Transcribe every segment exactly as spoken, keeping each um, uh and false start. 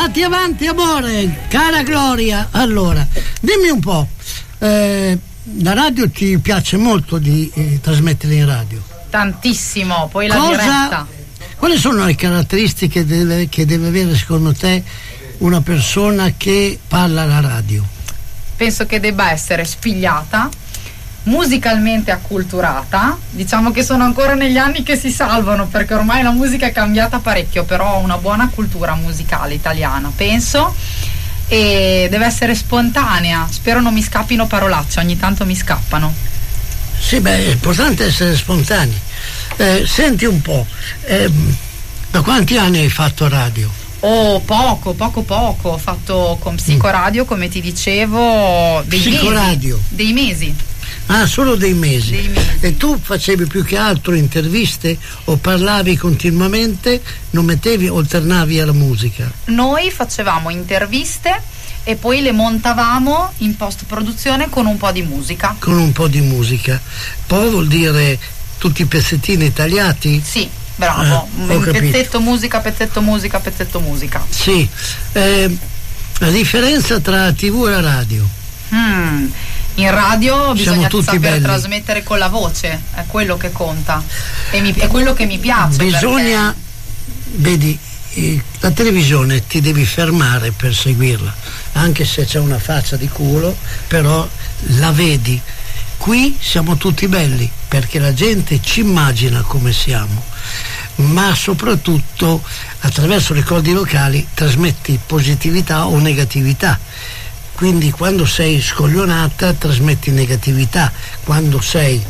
Avanti, avanti, amore, cara Gloria. Allora, dimmi un po', eh, la radio ti piace molto di eh, trasmettere in radio? Tantissimo, poi la Cosa, diretta. Quali sono le caratteristiche deve, che deve avere secondo te una persona che parla alla radio? Penso che debba essere spigliata, musicalmente acculturata. Diciamo che sono ancora negli anni che si salvano, perché ormai la musica è cambiata parecchio, però ho una buona cultura musicale italiana, penso, e deve essere spontanea. Spero non mi scappino parolacce, ogni tanto mi scappano. Sì, beh, è importante essere spontanei. Eh, senti un po', eh, da quanti anni hai fatto radio? Oh, poco, poco, poco. Ho fatto con Psicoradio, come ti dicevo, dei Psicoradio. mesi. Dei mesi. Ah, solo dei mesi. dei mesi. E tu facevi più che altro interviste o parlavi continuamente, non mettevi, alternavi alla musica? Noi facevamo interviste e poi le montavamo in post produzione con un po' di musica. Con un po' di musica. Poi vuol dire tutti i pezzettini tagliati? Sì, bravo. Ah, ho capito. Pezzetto musica, pezzetto musica, pezzetto musica. Sì. Eh, la differenza tra tivù e la radio? Mm. In radio bisogna saper belli. trasmettere con la voce, è quello che conta, e mi, è quello che mi piace. Bisogna, perché... vedi, eh, la televisione ti devi fermare per seguirla, anche se c'è una faccia di culo, però la vedi. Qui siamo tutti belli, perché la gente ci immagina come siamo, ma soprattutto attraverso le corde vocali trasmetti positività o negatività. Quindi quando sei scoglionata trasmetti negatività, quando sei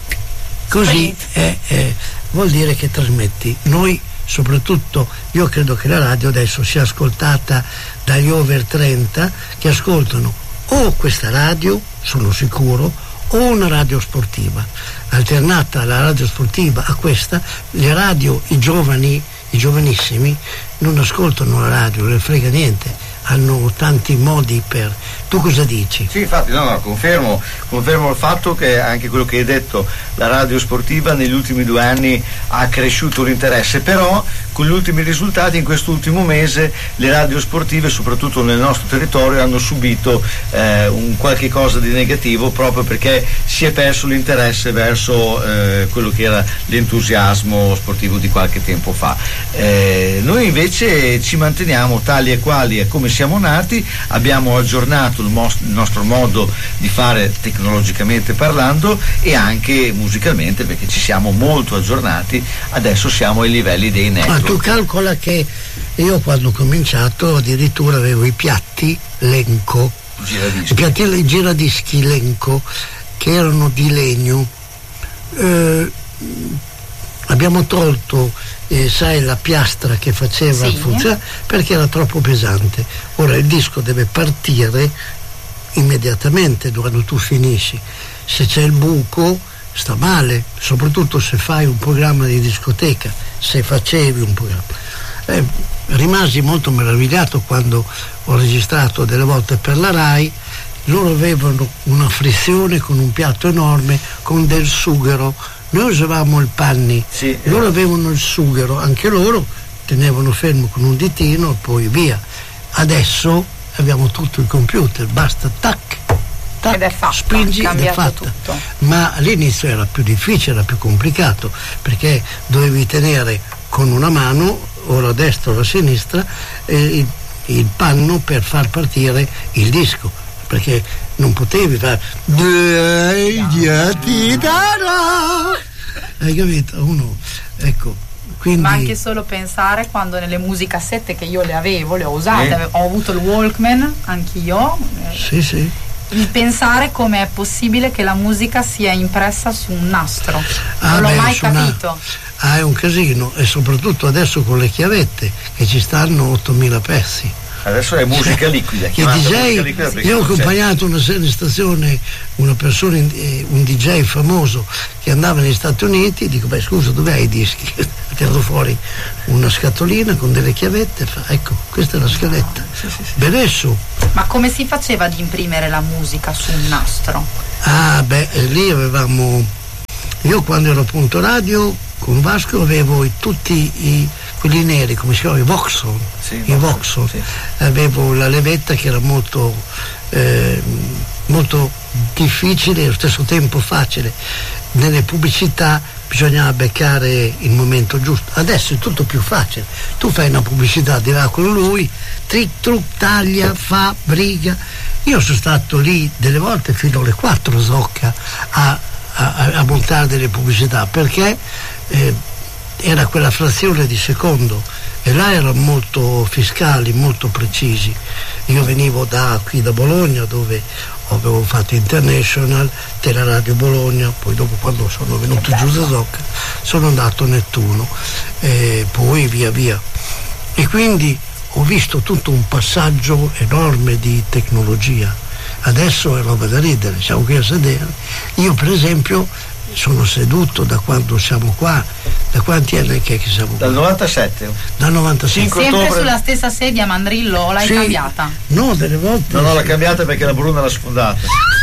così eh, eh, vuol dire che trasmetti. Noi soprattutto, io credo che la radio adesso sia ascoltata dagli over trenta che ascoltano o questa radio, sono sicuro, o una radio sportiva. Alternata alla radio sportiva a questa, le radio, i giovani, i giovanissimi non ascoltano la radio, non ne frega niente. Hanno tanti modi per... Tu cosa dici? Sì, infatti, no, no, confermo, confermo il fatto che anche quello che hai detto, la radio sportiva negli ultimi due anni ha cresciuto l'interesse, però con gli ultimi risultati in quest'ultimo mese le radio sportive, soprattutto nel nostro territorio, hanno subito eh, un qualche cosa di negativo, proprio perché si è perso l'interesse verso eh, quello che era l'entusiasmo sportivo di qualche tempo fa. Eh, noi invece ci manteniamo tali e quali e come siamo nati, abbiamo aggiornato il, mos- il nostro modo di fare tecnologicamente parlando e anche musicalmente, perché ci siamo molto aggiornati, adesso siamo ai livelli dei network. Ma tu calcola che io quando ho cominciato addirittura avevo i piatti Lenco, Giradischi. i piatti i giradischi Lenco che erano di legno. Eh, abbiamo tolto eh, sai la piastra che faceva sì. funzionare perché era troppo pesante. Ora il disco deve partire immediatamente quando tu finisci. Se c'è il buco sta male, soprattutto se fai un programma di discoteca, se facevi un programma. Eh, rimasi molto meravigliato quando ho registrato delle volte per la Rai. Loro avevano una frizione con un piatto enorme con del sughero. Noi usavamo il panni, sì, loro avevano il sughero, anche loro tenevano fermo con un ditino e poi via. Adesso abbiamo tutto il computer, basta tac, tac, ed è fatta, spingi ed è fatta. Tutto. Ma all'inizio era più difficile, era più complicato, perché dovevi tenere con una mano, o la destra o la sinistra, eh, il, il panno per far partire il disco, perché non potevi fare ti darò, hai capito? Uno, ecco, quindi... Ma anche solo pensare quando nelle musicassette, che io le avevo, le ho usate, eh. avevo, ho avuto il Walkman anch'io, sì sì, il pensare come è possibile che la musica sia impressa su un nastro, ah, non l'ho beh, mai una... capito. Ah, è un casino, e soprattutto adesso con le chiavette che ci stanno ottomila pezzi. Adesso è musica liquida. I D J, liquida io ho accompagnato una sera in stazione una persona, un D J famoso che andava negli Stati Uniti, dico beh scusa dove hai i dischi? Ha tirato fuori una scatolina con delle chiavette, fa, ecco questa è la scaletta. Sì, sì, sì. Benissimo. Ma come si faceva ad imprimere la musica su un nastro? Ah beh, lì avevamo, io quando ero a Punto Radio con Vasco avevo i, tutti i quelli neri, come si chiama, i Vauxhall, sì, i Vauxhall. Sì. Avevo la levetta che era molto eh, molto difficile e allo stesso tempo facile. Nelle pubblicità bisognava beccare il momento giusto. Adesso è tutto più facile, tu fai una pubblicità di là con lui, trick truc, taglia, fa, briga. Io sono stato lì delle volte fino alle quattro Zocca a, a, a montare delle pubblicità, perché eh, era quella frazione di secondo e là erano molto fiscali, molto precisi. Io venivo da qui da Bologna, dove avevo fatto International, Teleradio Bologna, poi dopo quando sono venuto giù da Zocca sono andato a Nettuno e poi via via, e quindi ho visto tutto un passaggio enorme di tecnologia. Adesso è roba da ridere, siamo qui a sedere. Io per esempio sono seduto da quando siamo qua, da quanti anni che siamo qua? Dal novantasette. Dal novantasette. Sempre ottobre. sulla stessa sedia, Mandrillo, o l'hai Sì. cambiata? No, delle volte. No, no, l'ha sì. cambiata perché la Bruna l'ha sfondata.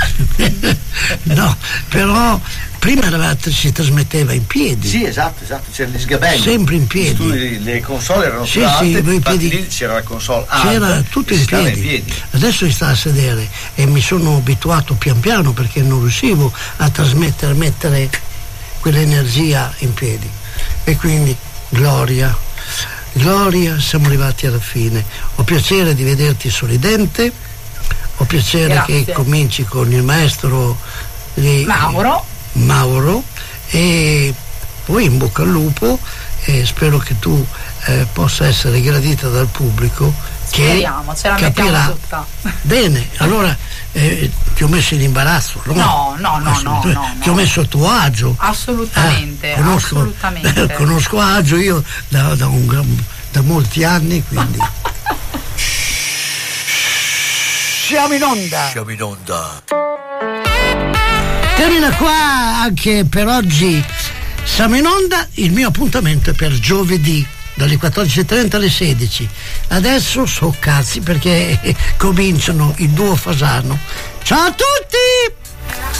No, però prima eravate, si trasmetteva in piedi. Sì, esatto, esatto, c'era gli sgabelli. Sempre in piedi. Gli studi, le console erano Sì, più alte, sì, voi infatti piedi- lì c'era la console alta, C'era tutto e in si stava piedi. in piedi. Adesso si sta a sedere e mi sono abituato pian piano perché non riuscivo a trasmettere, a mettere quell'energia in piedi. E quindi Gloria, Gloria, siamo arrivati alla fine. Ho piacere di vederti sorridente, ho piacere Grazie. che cominci con il maestro di- Mauro. Mauro, e poi in bocca al lupo, e spero che tu eh, possa essere gradita dal pubblico, che Speriamo, ce la capirà. mettiamo tutta. Bene, allora eh, ti ho messo in imbarazzo, no? No, no, no, no, Ti- no, ti ho no. messo a tuo agio. Assolutamente, Ah, conosco, assolutamente. conosco agio io da, da, un gran- da molti anni, quindi. Siamo in onda. Siamo in onda. Termina qua anche per oggi Siamo in onda. Il mio appuntamento è per giovedì dalle quattordici e trenta alle sedici. Adesso so cazzi perché cominciano il duo Fasano. Ciao a tutti!